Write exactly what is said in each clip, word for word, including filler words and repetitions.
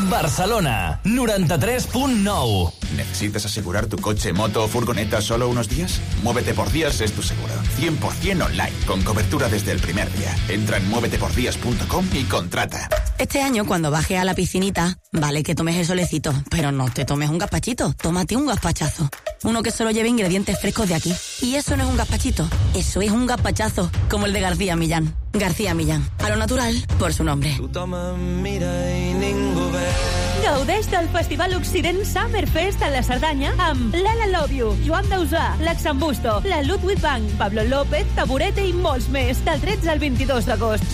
Barcelona, noranta-tres punto nou. ¿Necesitas asegurar tu coche, moto o furgoneta solo unos días? Muévete por Días es tu seguro. cien por ciento online, con cobertura desde el primer día. Entra en muévete por días punto com y contrata. Este año, cuando bajes a la piscinita, vale que tomes el solecito, pero no te tomes un gazpachito, tómate un gazpachazo. Uno que solo lleve ingredientes frescos de aquí. Y eso no es un gazpachito, eso es un gazpachazo, como el de García Millán. García Millán, a lo natural, por su nombre. Gaudeix del Festival Occident Summerfest a la Cerdanya amb Lala Love You, Joan Dausà, L'Axambusto, la Ludwig Bank, Pablo López, Taburete i molts més, del tretze al vint-i-dos d'agost.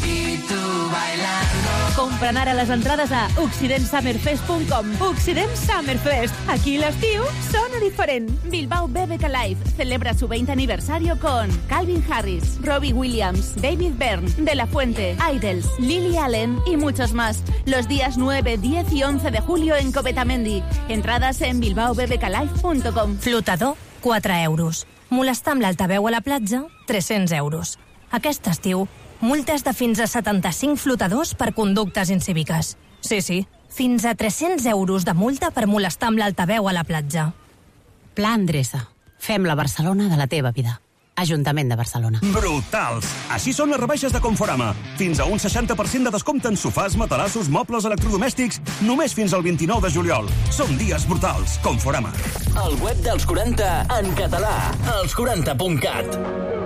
Compren ara les entrades a occident summerfest punt com. Occident Summerfest. Aquí l'estiu sona diferent. Bilbao B B K Live celebra su veinte aniversario con Calvin Harris, Robbie Williams, David Byrne, De La Fuente, Idols, Lily Allen y muchos más. Los días nueve, diez y once de julio en Copetamendi. Entrades en bilbao b b k live punto com. Flotador, quatre euros. Molestar amb l'altaveu a la platja, tres-cents euros. Aquest estiu, multes de fins a setanta-cinc flotadors per conductes incíviques. Sí, sí, fins a tres-cents euros de multa per molestar amb l'altaveu a la platja. Pla Endreça. Fem la Barcelona de la teva vida. Ajuntament de Barcelona. Brutals! Així són les rebaixes de Conforama. Fins a un seixanta per cent de descompte en sofàs, matalassos, mobles, electrodomèstics, només fins al vint-i-nou de juliol. Són dies brutals. Conforama. El web dels quaranta en català. els quaranta punt cat.